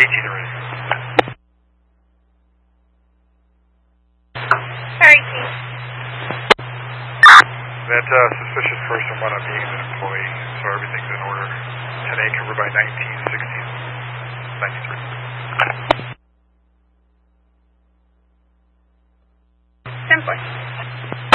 18 already. Alright, Chief. That suspicious person wound up being an employee, so everything's in order. 10A covered by 1916 93. 10-4.